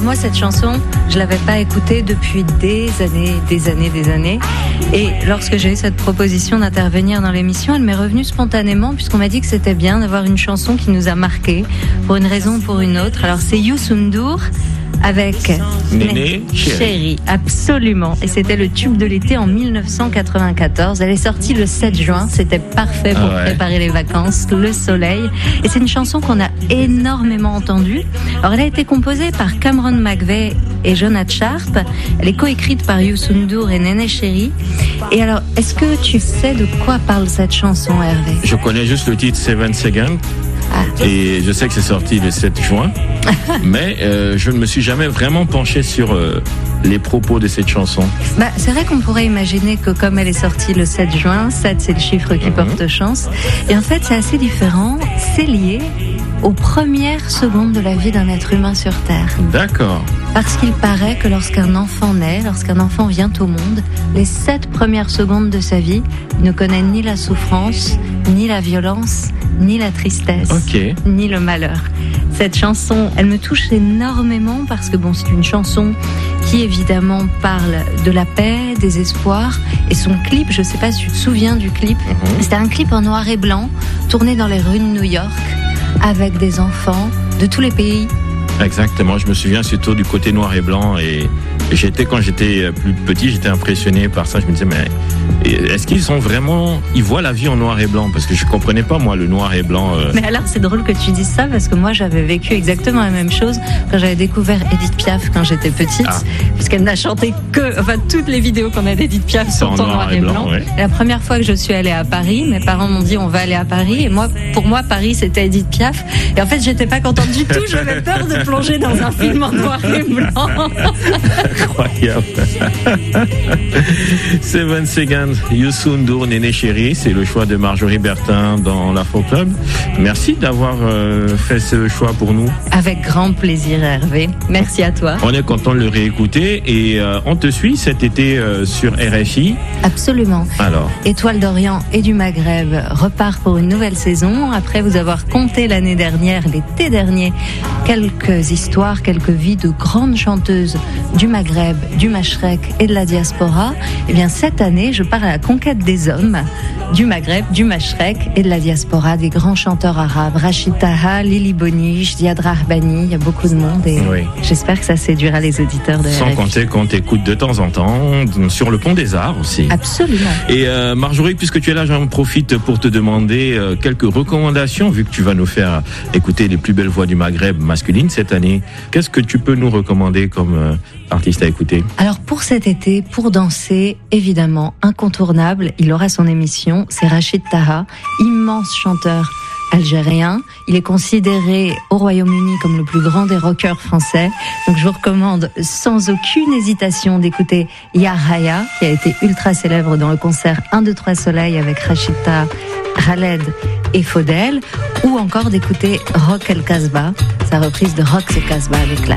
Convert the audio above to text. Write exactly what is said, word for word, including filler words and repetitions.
moi, cette chanson, je l'avais pas écoutée depuis des années, des années, des années. Et lorsque j'ai eu cette proposition d'intervenir dans l'émission, elle m'est revenue spontanément puisqu'on m'a dit que c'était bien d'avoir une chanson qui nous a marqués pour une raison ou pour une autre. Alors c'est Youssou N'Dour avec Néné Chérie, absolument. Et c'était le tube de l'été en dix-neuf cent quatre-vingt-quatorze. Elle est sortie le sept juin. C'était parfait pour ah ouais. préparer les vacances, le soleil. Et c'est une chanson qu'on a énormément entendue. Alors, elle a été composée par Cameron McVeigh et Jonas Sharp. Elle est coécrite par Youssou N'Dour et Néné Chérie. Et alors, est-ce que tu sais de quoi parle cette chanson, Hervé? Je connais juste le titre Seven Seconds. Ah. Et je sais que c'est sorti le sept juin, mais euh, je ne me suis jamais vraiment penché sur euh, les propos de cette chanson. Bah, c'est vrai qu'on pourrait imaginer que comme elle est sortie le sept juin, sept c'est le chiffre qui mm-hmm. porte chance, et en fait c'est assez différent, c'est lié aux premières secondes de la vie d'un être humain sur Terre. D'accord. Parce qu'il paraît que lorsqu'un enfant naît, lorsqu'un enfant vient au monde, les sept premières secondes de sa vie ne connaît ni la souffrance, ni la violence, ni la tristesse, okay. ni le malheur. Cette chanson, elle me touche énormément parce que bon, c'est une chanson qui évidemment parle de la paix, des espoirs, et son clip, je sais pas si tu te souviens du clip, mm-hmm. c'était un clip en noir et blanc, tourné dans les rues de New York, avec des enfants de tous les pays. Exactement, je me souviens surtout du côté noir et blanc, et j'étais, quand j'étais plus petit, j'étais impressionné par ça. Je me disais, mais est-ce qu'ils sont vraiment, ils voient la vie en noir et blanc? Parce que je comprenais pas, moi, le noir et blanc. Euh... Mais alors, c'est drôle que tu dises ça, parce que moi, j'avais vécu exactement la même chose quand j'avais découvert Edith Piaf quand j'étais petite, ah. puisqu'elle n'a chanté que, enfin, toutes les vidéos qu'on a d'Edith Piaf sont en, en noir et blanc. blanc. Ouais. Et la première fois que je suis allée à Paris, mes parents m'ont dit, on va aller à Paris, et moi, pour moi, Paris, c'était Edith Piaf. Et en fait, j'étais pas contente du tout, j'avais peur de plonger dans un film en noir et blanc. Incroyable. Seven Seconds, Youssou N'Dour, Néné Chérie, c'est le choix de Marjorie Bertin dans l'Afro Club. Merci d'avoir euh, fait ce choix pour nous. Avec grand plaisir, Hervé. Merci à toi. On est content de le réécouter et euh, on te suit cet été euh, sur R F I. Absolument. Alors. Étoile d'Orient et du Maghreb repart pour une nouvelle saison. Après vous avoir compté l'année dernière, l'été dernier, quelques histoires, quelques vies de grandes chanteuses du Maghreb, du Mashrek et de la diaspora. Eh bien, cette année, je pars à la conquête des hommes du Maghreb, du Mashrek et de la diaspora, des grands chanteurs arabes. Rachid Taha, Lili Bonich, Ziad Rahbani, il y a beaucoup de monde et oui. j'espère que ça séduira les auditeurs de Sans R F I. Compter qu'on t'écoute de temps en temps sur le Pont des Arts aussi. Absolument. Et euh, Marjorie, puisque tu es là, j'en profite pour te demander euh, quelques recommandations, vu que tu vas nous faire écouter les plus belles voix du Maghreb masculine cette année. Qu'est-ce que tu peux nous recommander comme euh, artiste à écouter? Alors pour cet été, pour danser, évidemment, incontournable, il aura son émission, c'est Rachid Taha, immense chanteur algérien. Il est considéré au Royaume-Uni comme le plus grand des rockers français. Donc je vous recommande sans aucune hésitation d'écouter Ya Haya, qui a été ultra célèbre dans le concert un, deux, trois Soleil avec Rachid Taha, Khaled et Faudel, ou encore d'écouter Rock El Casbah, sa reprise de Rock El Casbah avec la